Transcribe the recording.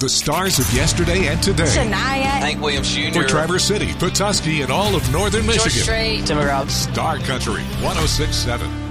The stars of yesterday and today. Shania. Hank Williams Jr. For Traverse City, Petoskey, and all of northern George Michigan. Strait. Timber Routes. Star Country 106.7.